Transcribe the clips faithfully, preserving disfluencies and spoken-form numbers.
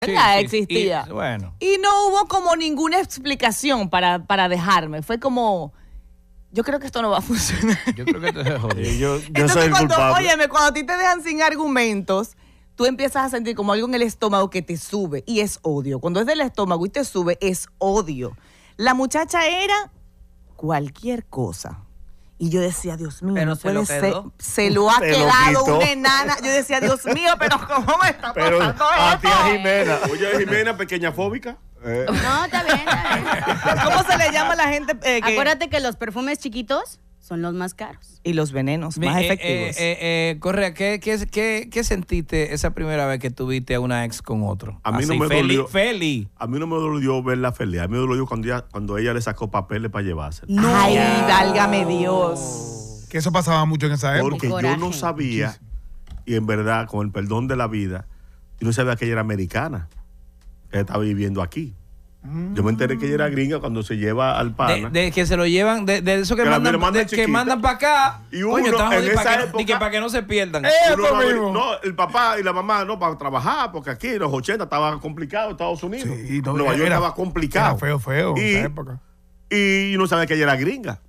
Sí, ¿verdad? sí, Existía. Y, bueno. Y no hubo como ninguna explicación para, para dejarme. Fue como, yo creo que esto no va a funcionar. Yo creo que te dejó. Sí, yo, yo Entonces, soy el cuando, culpable. óyeme, cuando a ti te dejan sin argumentos, tú empiezas a sentir como algo en el estómago que te sube y es odio. Cuando es del estómago y te sube, es odio. La muchacha era cualquier cosa. Y yo decía, Dios mío, Pero no se puede lo ser. quedó. Se lo ha Se lo quedado quitó. una enana. Yo decía, Dios mío, pero ¿cómo me está Pero pasando a esto? tía Jimena. Oye, Jimena, pequeña fóbica. eh, No, está bien, está bien. ¿Cómo se le llama a la gente? eh, que- Acuérdate que los perfumes chiquitos son los más caros. Y los venenos Mi- más eh, efectivos. eh, eh, eh, Correa, ¿qué, qué, qué, ¿qué sentiste esa primera vez que tuviste a una ex con otro? A mí no Así, me feliz, dolió. Feliz. A mí no me dolió verla feliz. A mí me dolió cuando ella, cuando ella le sacó papeles para llevarse. Ay, válgame Dios. Que eso pasaba mucho en esa época. Porque yo coraje. no sabía, y en verdad, con el perdón de la vida, yo no sabía que ella era americana. Que ella estaba viviendo aquí. Yo me enteré que ella era gringa cuando se lleva al De, pana. de que se lo llevan, de, de eso que, Que la mandan, mandan de- que chiquita. mandan para acá. Y Coño, uno, están en jodidos esa para que, época- di que para que no se pierdan. Eh, Uno Eso no, mismo. no, el papá y la mamá no para trabajar, porque aquí en los ochenta estaba complicado Estados Unidos. Sí, no, Nueva York era- estaba complicado. Era feo, feo en Y- esa época. Y no sabía que ella era gringa.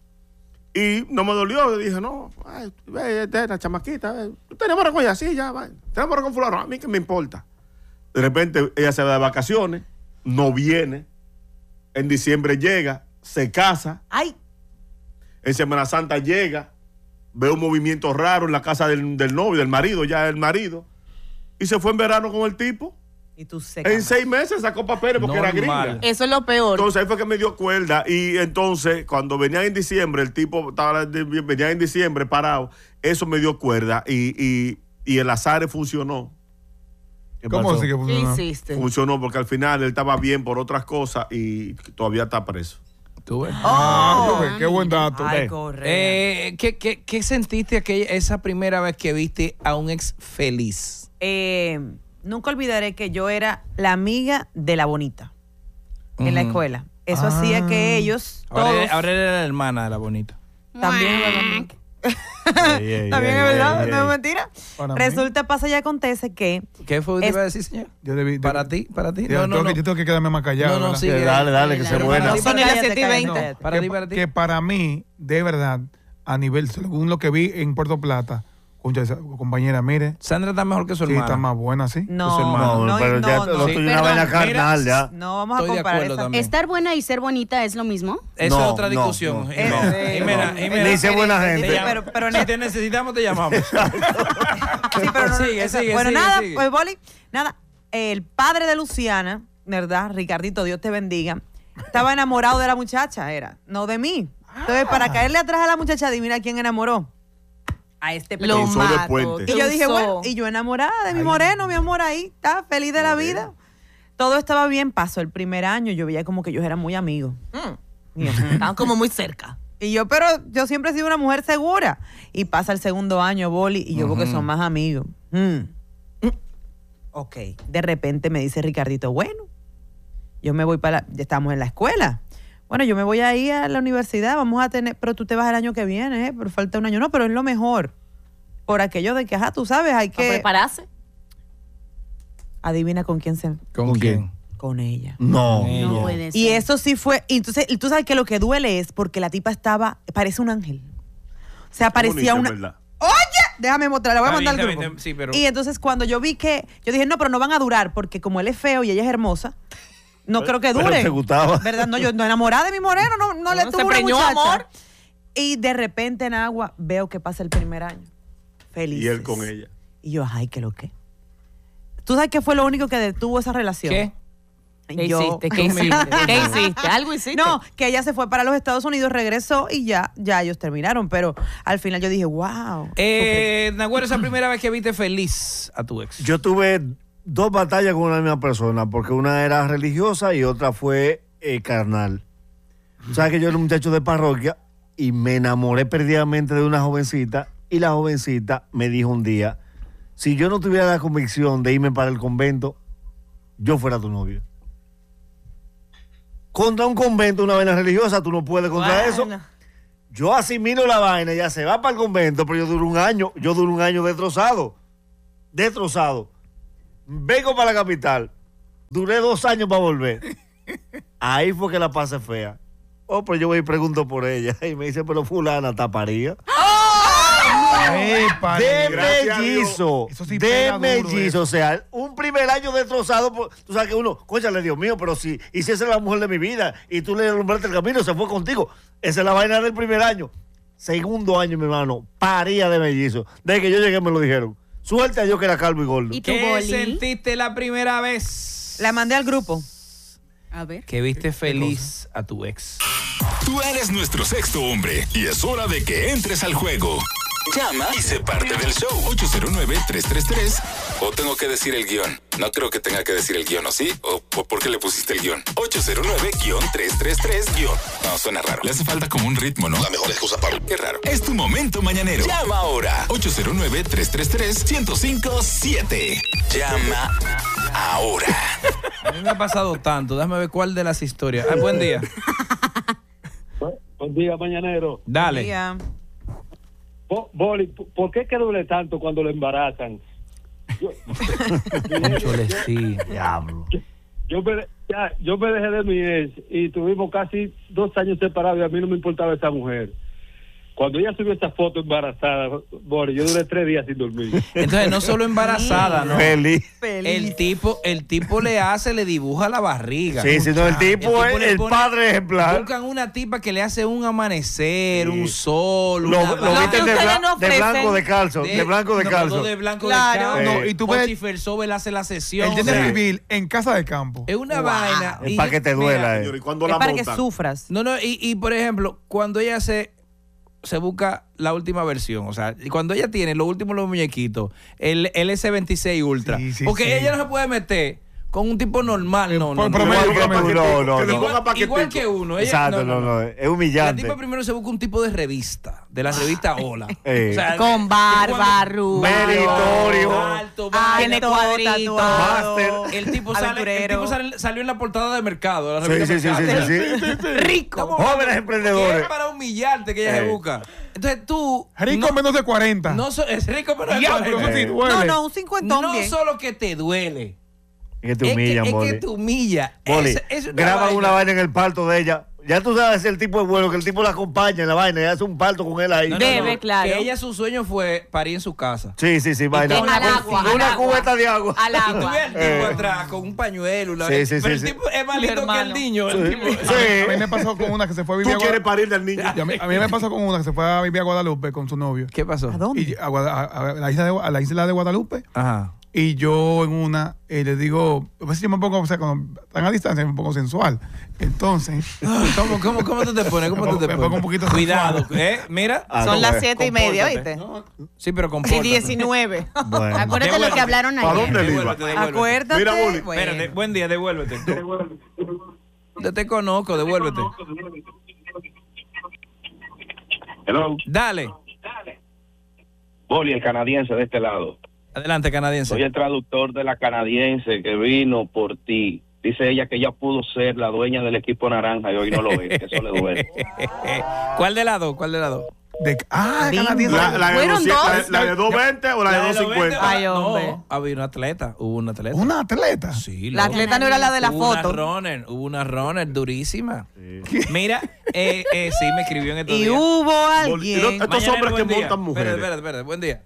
Y no me dolió. Yo dije, no, ay, ve, esta es la chamaquita. Ve. Tú te enamoras con ella, sí, ya, va. Te enamoras con fulano, a mí que me importa. De repente ella se va de vacaciones, no viene. En diciembre llega, se casa. Ay, En Semana Santa llega, ve un movimiento raro en la casa del, del novio, del marido, ya el marido. Y se fue en verano con el tipo. Y tú seca. En seis meses sacó papeles porque era Normal. gringa. eso es lo peor. Entonces ahí fue que me dio cuerda. Y entonces, cuando venía en diciembre, el tipo estaba de- venía en diciembre parado, eso me dio cuerda. Y, y, y el azar funcionó. ¿Qué ¿Cómo pasó? así que ¿Qué funcionó? hiciste? Funcionó porque al final él estaba bien por otras cosas y todavía está preso. ¿Tú ves? Ah, tú ves, qué buen dato. Ay, Ve. corre. Eh, ¿qué, qué, ¿Qué sentiste aquella, esa primera vez que viste a un ex feliz? Eh, nunca olvidaré que yo era la amiga de la bonita en la Ujú. escuela. Eso Ah. hacía que ellos, Ahora, todos, era- ahora era la hermana de la bonita. también, también, Ey, ey, también ey, es verdad, ey, no es ey. mentira. Para mí. Resulta, pasa y acontece que ¿Qué fue lo que Es- iba a decir, señor? Yo debí, Para ti, para ti. Yo, No, no, tengo no. que, yo tengo que quedarme más callado. No, no, ¿verdad? sí. Que dale, dale, que Pero se buena. para No son ni las Cállate, siete y cállate. veinte. No, Para que, ti, para ti. que para mí, de verdad, a nivel, según lo que vi en Puerto Plata, concha, esa compañera, mire, Sandra está mejor que su sí, hermana. está más buena, sí. no, su hermano. No, no, pero no, ya no, lo Sí. tuyo es una Perdón, vaina mira, carnal, ya. no vamos a Estoy de comparar acuerdo esa- también. ¿Estar buena y ser bonita es lo mismo? Eso No, es otra no, discusión. no. Jimena, Eh, Jimena, no. Jimena. Dice buena Te gente. llamo. Pero- pero si net- te necesitamos, te llamamos. Sí, pero no, Sigue, esa- sigue, bueno, sigue, nada, sigue. pues Boli, nada, el padre de Luciana, ¿verdad? Ricardito, Dios te bendiga, estaba enamorado de la muchacha, era, no de mí. Entonces, para caerle atrás a la muchacha, adivina quién enamoró. A este Lo pequeño. Cruzó de mato. puente. te Y yo dije, usó. bueno, y yo enamorada de mi moreno, mi amor ahí, está feliz de la vida. Todo estaba bien, pasó el primer año, yo veía como que ellos eran muy amigos. Mm, Y yo, estaban como muy cerca. y yo, pero yo siempre he sido una mujer segura. Y pasa el segundo año, Boli, y yo veo que son más amigos. Mm. Ok. De repente me dice Ricardito, bueno, yo me voy para, ya estamos en la escuela. Bueno, yo me voy a ir a la universidad, vamos a tener, pero tú te vas el año que viene, ¿eh? Pero falta un año. No, pero es lo mejor. Por aquello de que, ajá, tú sabes, hay Para que... prepararse. Adivina con quién se... ¿Con, ¿Con quién? quién? Con ella. No. Ella. No puede ser. Y eso sí fue, y entonces, y tú sabes que lo que duele es porque la tipa estaba, parece un ángel. O sea, parecía Bonita, una... en verdad. Oye, déjame mostrar, la voy a Está mandar bien, al está grupo. bien, sí, pero- Y entonces cuando yo vi que, yo dije, no, pero no van a durar, porque como él es feo y ella es hermosa, no creo que Pero dure. te gustaba. ¿Verdad? No, yo no enamorada de mi moreno, no, no le No, tuve se una preñó muchacha. amor. Y de repente en agua veo que pasa el primer año. Feliz. Y él con ella. Y yo, ay, ¿qué lo que? ¿Tú sabes qué fue lo único que detuvo esa relación? ¿Qué? ¿Qué Yo- hiciste? ¿Qué hiciste? ¿Qué hiciste? ¿Algo hiciste? No, que ella se fue para los Estados Unidos, regresó y ya, ya ellos terminaron. Pero al final yo dije, wow. Eh, Nagüero, esa primera vez que viste feliz a tu ex. Yo tuve dos batallas con una misma persona, porque una era religiosa y otra fue eh, carnal. Tú sabes que yo era un muchacho de parroquia y me enamoré perdidamente de una jovencita y la jovencita me dijo un día, si yo no tuviera la convicción de irme para el convento, yo fuera tu novio. Contra un convento, una vaina religiosa, tú no puedes contra eso. Bueno. Yo asimilo la vaina, ya se va para el convento, pero yo duro un año, yo duro un año destrozado. Destrozado. Vengo para la capital. Duré dos años para volver. Ahí fue que la pasé fea. Oh, pues yo voy y pregunto por ella. Y me dice, pero fulana, ¿taparía? Epa, De Gracias a mellizo. Eso sí de pega duro, mellizo. eso. O sea, un primer año destrozado. Por, tú sabes que uno, cónchale, Dios mío, pero si, y si esa es la mujer de mi vida y tú le alumbraste el camino, se fue contigo. Esa es la vaina del primer año. Segundo año, mi hermano, paría de mellizo. Desde que yo llegué me lo dijeron. Suerte a yo que era calvo y gordo. ¿Y tú, ¿Qué Boli? sentiste la primera vez? La mandé al grupo. A ver. Que viste feliz a tu ex. Tú eres nuestro sexto hombre y es hora de que entres al juego. Llama y sé parte del show. ocho cero nueve, tres tres tres. O tengo que decir el guión. No creo que tenga que decir el guión, ¿o sí? ¿O, o por qué le pusiste el guión? ocho cero nueve, tres tres tres, guión. No, suena raro. Le hace falta como un ritmo, ¿no? La mejor excusa para... Qué raro. Es tu momento mañanero. Llama ahora. ocho cero nueve, tres tres tres, uno cero cinco siete. Llama ahora. A mí me ha pasado tanto. Déjame ver cuál de las historias. Ah, buen día. Buen día, mañanero. Dale. Ya. Bo- Boli, ¿por qué que duele tanto cuando lo embarazan? Yo, Cónchole, sí. Diablo. yo, me, ya, yo me dejé de mi ex y tuvimos casi dos años separados y a mí no me importaba esa mujer. Cuando ella subió esa foto embarazada, Boli, yo duré tres días sin dormir. Entonces, no solo embarazada, ¿no? Feliz. El tipo, el tipo le hace, le dibuja la barriga. Sí, sí, no, el tipo es le el pone- padre ejemplar. Buscan una tipa que le hace un amanecer, un sol, Lo, una lo vaina. viste de, ustedes bla- no de ofrecen. blanco de calzo. De, blanco de no, calzo. no, de blanco Claro. de calzo. No, y tú ves- Pochi Fersobel hace la sesión. Él tiene o sea, vivir en casa de campo. es una vaina. Es y para yo- que te mira, duela. Señor, eh. ¿y cuando Es la para que montan? sufras. No, no, y, y por ejemplo, cuando ella se, se busca la última versión, o sea, y cuando ella tiene los últimos los muñequitos, el, el S veintiséis Ultra, Sí, sí, porque sí. ella no se puede meter con un tipo normal, no, no, por no. promedio, Igual- promedio. No, no, Que le no. ponga Igual, paquetico. igual que uno. Ella, Exacto, no, no, es humillante. La tipa primero se busca un tipo de revista, de la revista Hola. Eh. Con barba, cuando- rubio. Meritorio. Alto, Ah, vaina, Tiene cuadritos. Máster. El tipo, sale, el Aventurero. tipo sale- salió en la portada de Mercado. de la Sí, revista sí, sí, sí, Mercado. sí, sí. Rico. Estamos Jóvenes hablando emprendedores. que es para humillarte que ella se Eh. busca. Entonces tú. Rico no, menos de cuarenta. no so- es rico, pero Diablo, eso sí duele. No, no, un cincuentón no bien. solo que te duele. Es que te Es que, humillan, es Boli. que te humilla. Boli, Es- es una graban vaina. una vaina en el parto de ella. Ya tú sabes el tipo es bueno, que el tipo la acompaña en la vaina y hace un parto con él ahí. No, no, Bebe, no, claro. Que ella su sueño fue parir en su casa. Sí, sí, sí, vaina. con al agua, al Una agua. cubeta de agua. Al Y tú agua. ves al tipo Eh. atrás con un pañuelo. la- Sí, sí, pero sí, el sí. tipo es más Mi lindo que el hermano. niño. el tipo- Sí. A mí me pasó con una que se fue a vivir Tú a quieres Guadalupe. parir del niño. A mí, a mí me pasó con una que se fue a vivir a Guadalupe con su novio. ¿Qué pasó? ¿A dónde? Y a, Guada- a- a la isla de, a la isla de Guadalupe. Ajá. Y yo en una eh, le digo, a veces yo me pongo, o sea, cuando están a distancia me pongo sensual. Entonces, ¿Cómo, cómo, cómo tú te pones? ¿Cómo Me tú te pongo- me pones? pongo un poquito Cuidado, sensual. ¿eh? Mira. Ah, Son no, las pues, siete y media, compórtate. ¿oíste? Sí, pero Y compórtate. diecinueve. Bueno. Acuérdate lo que hablaron ¿Para ayer. dónde él iba? Devuélvete, devuélvete. Acuérdate. Mira, Boli, bueno. Espérate, buen día, devuélvete. Yo te conozco, devuélvete. Hello, Dale. Boli, el canadiense de este lado. Adelante, canadiense. Soy el traductor de la canadiense que vino por ti. Dice ella que ya pudo ser la dueña del equipo naranja y hoy no lo es. Eso le duele. ¿Cuál de lado? ¿Cuál de lado? de, ah, canadiense. La, la de Fueron doscientos, dos. la, la de doscientos veinte o la, de los doscientos cincuenta. veinte, Ay, hombre. No, había un atleta. Hubo un atleta. Una atleta. Sí, La loco. atleta no era la de la Hubo una foto. runner, hubo una runner durísima. Mira, eh, eh, sí, me escribió en estos Y días. hubo Boli- y no- alguien. estos Mañanero, hombres que buen día. montan mujeres. Espérate, espérate, espérate, buen día.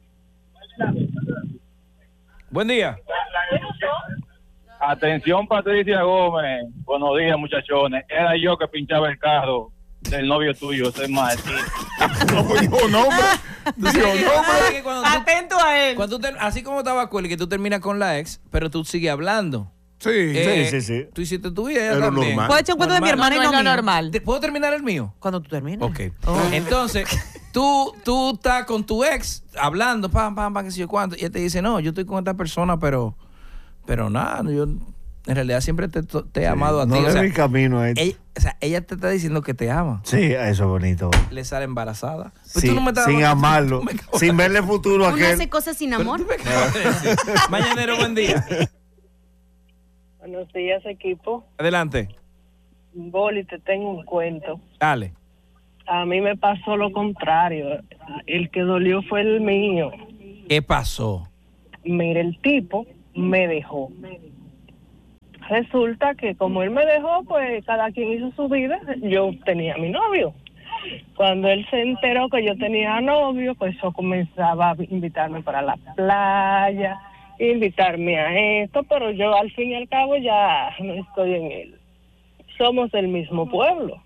Buen día. Atención, Patricia Gómez. Buenos días, muchachones. Era yo que pinchaba el carro del novio tuyo, ese Martín. No, pues, dijo nombre. Tú sabes que- Dijo nombre. sabes que cuando tú- Atento a él. cuando tú ter- así como estaba Cueli, que tú terminas con la ex, pero tú sigues hablando. Sí. Eh, sí, sí. Tú hiciste tu vida, ella Es lo también. normal. ¿Puedo echar un cuento de mi Normal. hermana No, y no no es lo mío? normal. ¿Te- ¿Puedo terminar el mío? Cuando tú termines. Ok. Oh. Entonces, tú, tú estás con tu ex hablando, pam, pam, pam, qué sé yo cuánto, y él te dice, no, yo estoy con esta persona, pero, pero nada, yo en realidad siempre te, te he amado a No ti. O le sea, vi camino ahí. ella, o sea, ella te está diciendo que te ama. Sí, eso es bonito. Le sale embarazada. Pues Sí, tú no me estás sin dando- amarlo, tú me acabas- sin verle futuro a Uno aquel. hace cosas sin pero amor. tú me acabas de decir. Mañanero, buen día. Buenos días, equipo. Adelante, Boli, te tengo un cuento. dale. A mí me pasó lo contrario. El que dolió fue el mío. ¿Qué pasó? Mira, el tipo me dejó. resulta que como él me dejó, pues cada quien hizo su vida. Yo tenía a mi novio. Cuando él se enteró que yo tenía novio, pues yo comenzaba a invitarme para la playa, invitarme a esto, pero yo al fin y al cabo ya no estoy en él. Somos del mismo pueblo.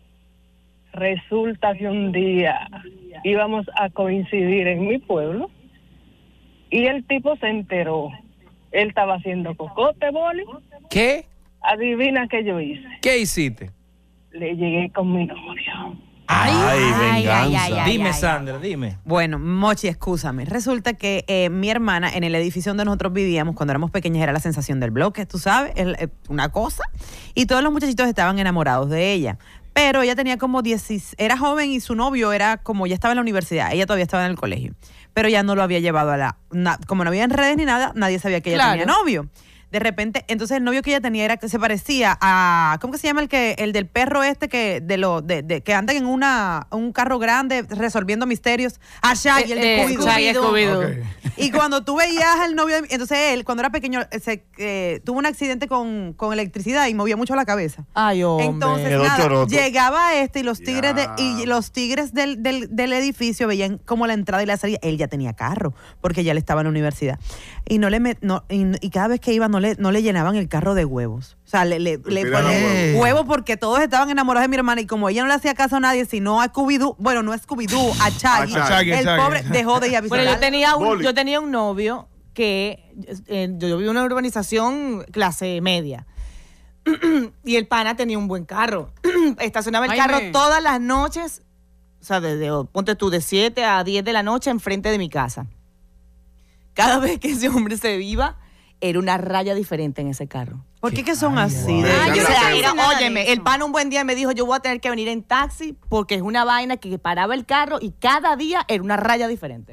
Resulta que un día íbamos a coincidir en mi pueblo y el tipo se enteró. Él estaba haciendo cocote, Boli. ¿Qué? Adivina qué yo hice. ¿Qué hiciste? Le llegué con mi novio. Ay, ay, venganza. ay, ay, dime, ay, Sandra, dime. Bueno, Mochi, excúsame. Resulta que eh, mi hermana, en el edificio donde nosotros vivíamos, cuando éramos pequeñas, era la sensación del bloque, tú sabes, el, el, una cosa. Y todos los muchachitos estaban enamorados de ella. Pero ella tenía como diez, era joven y su novio era como, ya estaba en la universidad, ella todavía estaba en el colegio. Pero ya no lo había llevado a la, na, como no había en redes ni nada, nadie sabía que ella Claro. tenía novio. De repente, entonces el novio que ella tenía era que se parecía a, ¿cómo que se llama el que el del perro este que de lo de, de que andan en una un carro grande resolviendo misterios? A Shaggy, el de Eh, eh, Scooby-Doo. Shaggy, Scooby-Doo. Ok. Y cuando tú veías al novio, entonces él, cuando era pequeño, se, eh, tuvo un accidente con, con electricidad y movía mucho la cabeza. Ay, hombre. Entonces, Quedó nada, choroto. llegaba este y los tigres de, Ya. y los tigres del, del, del edificio veían como la entrada y la salida. Él ya tenía carro, porque ya le estaba en la universidad. Y no le met- no, y, y cada vez que iba no le, no le llenaban el carro de huevos. O sea, le, le, le tiraban ponían huevos. huevos porque todos estaban enamorados de mi hermana y como ella no le hacía caso a nadie, sino a Scooby-Doo, bueno, no a Scooby-Doo, a Chaggy, A Chaggy, el Chaggy. pobre dejó de ir a visitar. Bueno, yo tenía un, Boli. yo tenía un novio que eh, yo viví en una urbanización clase media. Y el pana tenía un buen carro. Estacionaba el Ay, carro me- todas las noches, o sea, desde, ponte tú, de siete a diez de la noche enfrente de mi casa. Cada vez que ese hombre se iba, era una raya diferente en ese carro. ¿Por qué que son así? de- Ay, yo o no sea, sé era, nada de óyeme, eso. el pana un buen día me dijo, yo voy a tener que venir en taxi porque es una vaina que paraba el carro y cada día era una raya diferente.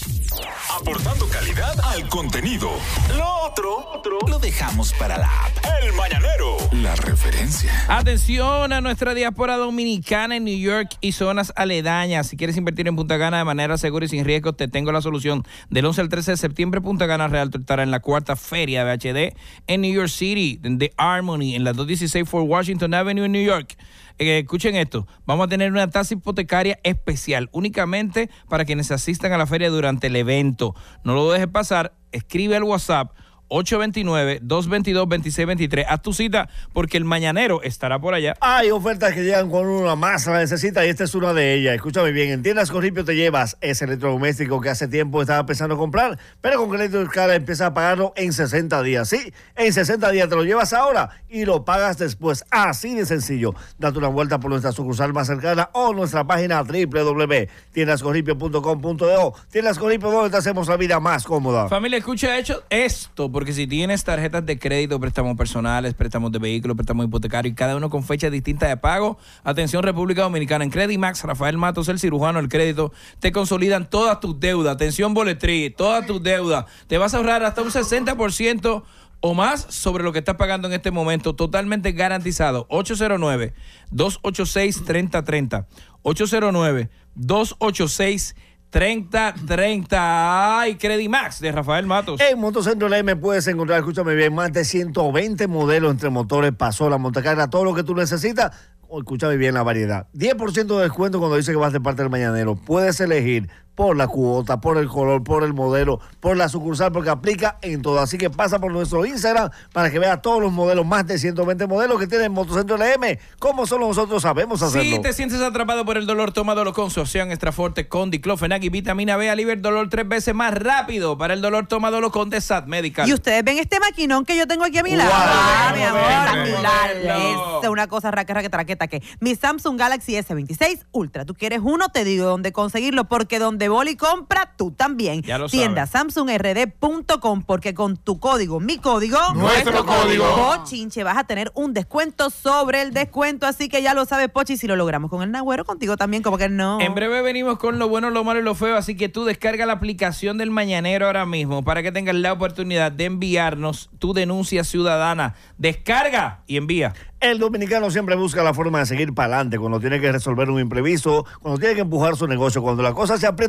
Aportando calidad al contenido. Lo otro, otro lo dejamos para la app. El Mañanero. La referencia. Atención a nuestra diáspora dominicana en New York y zonas aledañas. Si quieres invertir en Punta Cana de manera segura y sin riesgos, te tengo la solución. Del once al trece de septiembre, Punta Cana Real estará en la cuarta feria de H D en New York City, en The Harmony, en la doscientos dieciséis Fort Washington Avenue en New York. Eh, escuchen esto, vamos a tener una tasa hipotecaria especial únicamente para quienes asistan a la feria durante el evento. No lo dejes pasar, escribe al WhatsApp ocho dos nueve, dos dos dos, dos seis dos tres. Haz tu cita porque el Mañanero estará por allá. Hay ofertas que llegan cuando uno más la necesita y esta es una de ellas. Escúchame bien, en Tiendas Corripio te llevas ese electrodoméstico que hace tiempo estaba pensando comprar, pero con Crédito Escala empieza a pagarlo en sesenta días. Sí, en sesenta días te lo llevas ahora y lo pagas después. Así de sencillo. Date una vuelta por nuestra sucursal más cercana o nuestra página doble u doble u doble u punto tiendas corripio punto com punto do. Tiendas Corripio, donde te hacemos la vida más cómoda. Familia, escucha hecho esto, porque si tienes tarjetas de crédito, préstamos personales, préstamos de vehículos, préstamos hipotecarios y cada uno con fecha distinta de pago, atención República Dominicana, en Credimax, Rafael Matos, el cirujano del crédito, te consolidan todas tus deudas, atención Boletrí, todas tus deudas, te vas a ahorrar hasta un sesenta por ciento o más sobre lo que estás pagando en este momento, totalmente garantizado. ocho cero nueve, dos ocho seis, tres cero tres cero, ocho cero nueve, dos ocho seis, treinta treinta. Ay, Credimax de Rafael Matos. En Motocentro L M puedes encontrar, escúchame bien, más de ciento veinte modelos entre motores, pasola, montacarga, todo lo que tú necesitas. Oh, escúchame bien la variedad. diez por ciento de descuento cuando dice que vas de parte del Mañanero. Puedes elegir por la cuota, por el color, por el modelo, por la sucursal, porque aplica en todo. Así que pasa por nuestro Instagram para que veas todos los modelos, más de ciento veinte modelos que tienen Motocentro L M. Como solo nosotros sabemos hacerlo. Si te sientes atrapado por el dolor, tómalo con Opción Extra Forte con diclofenac y vitamina B. Alivia el dolor tres veces más rápido. Para el dolor, tómalo con The Sat Medical. Y ustedes ven este maquinón que yo tengo aquí a mi lado. Wow, Ah, mi vamos amor, a ver, vamos a es una cosa raca, raca, traqueta que mi Samsung Galaxy S veintiséis Ultra. Tú quieres uno, te digo dónde conseguirlo, porque donde Boli compra, tú también. Ya lo Tienda sabes. samsung r d punto com, porque con tu código, mi código, Nuestro código. Pochinche, vas a tener un descuento sobre el descuento. Así que ya lo sabes, Pochi, si lo logramos con el Nagüero, contigo también, como que no. En breve venimos con lo bueno, lo malo y lo feo, así que tú descarga la aplicación del Mañanero ahora mismo para que tengas la oportunidad de enviarnos tu denuncia ciudadana. Descarga y envía. El dominicano siempre busca la forma de seguir para adelante cuando tiene que resolver un imprevisto, cuando tiene que empujar su negocio, cuando la cosa se aprieta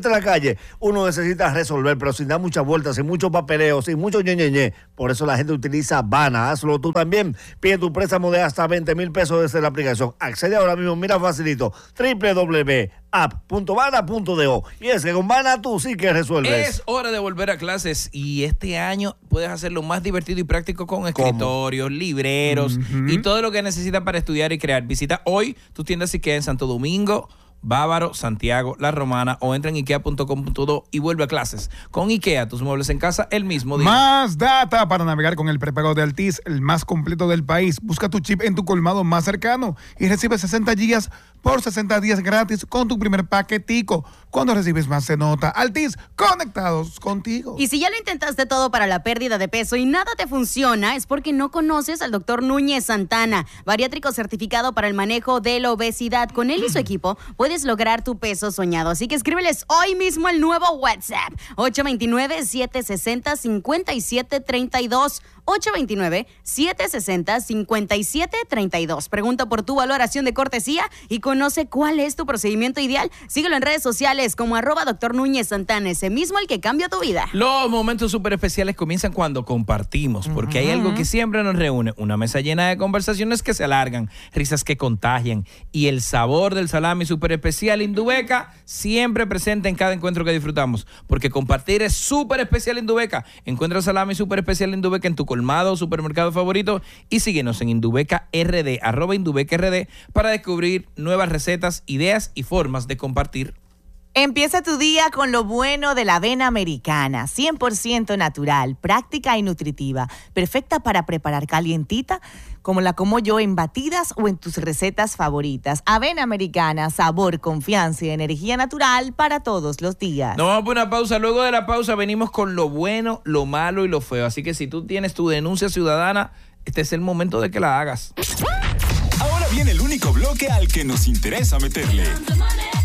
en la calle, uno necesita resolver, pero sin dar muchas vueltas, sin mucho papeleo, sin mucho ñeñeñe. Por eso la gente utiliza Bana. Hazlo tú también. Pide tu préstamo de hasta veinte mil pesos desde la aplicación. Accede ahora mismo, mira facilito, doble u doble u doble u punto app punto bana punto do. Y es que con Bana tú sí que resuelves. Es hora de volver a clases y este año puedes hacerlo más divertido y práctico con escritorios, libreros uh-huh. y todo lo que necesitas para estudiar y crear. Visita hoy tus tiendas IKEA en Santo Domingo, Bávaro, Santiago, La Romana o entra en ikea punto com punto do y vuelve a clases. Con IKEA, tus muebles en casa el mismo día. Más data para navegar con el prepago de Altiz, el más completo del país. Busca tu chip en tu colmado más cercano y recibe sesenta gigas por sesenta días gratis con tu primer paquetico. Cuando recibes más se nota. Altiz, conectados contigo. Y si ya lo intentaste todo para la pérdida de peso y nada te funciona, es porque no conoces al doctor Núñez Santana, bariátrico certificado para el manejo de la obesidad. Con él y su equipo puedes lograr tu peso soñado. Así que escríbeles hoy mismo el nuevo WhatsApp ocho dos nueve, siete seis cero, cinco siete tres dos. ocho dos nueve, siete seis cero, cinco siete tres dos. Pregunta por tu valoración de cortesía y conoce cuál es tu procedimiento ideal. Síguelo en redes sociales como arroba doctor Núñez Santana, ese mismo el que cambia tu vida. Los momentos súper especiales comienzan cuando compartimos, porque uh-huh. hay algo que siempre nos reúne, una mesa llena de conversaciones que se alargan, risas que contagian y el sabor del salami súper especial Indubeca siempre presente en cada encuentro que disfrutamos, porque compartir es súper especial Indubeca. Encuentra salami súper especial Indubeca en tu colmado o supermercado favorito y síguenos en Indubeca R D, arroba Indubeca R D, para descubrir nuevas recetas, ideas y formas de compartir. Empieza tu día con lo bueno de la avena americana, cien por ciento natural, práctica y nutritiva, perfecta para preparar calientita, como la como yo en batidas o en tus recetas favoritas. Avena americana, sabor, confianza y energía natural para todos los días. Nos vamos por una pausa. Luego de la pausa venimos con lo bueno, lo malo y lo feo. Así que si tú tienes tu denuncia ciudadana, este es el momento de que la hagas. Ahora viene el único bloque al que nos interesa meterle.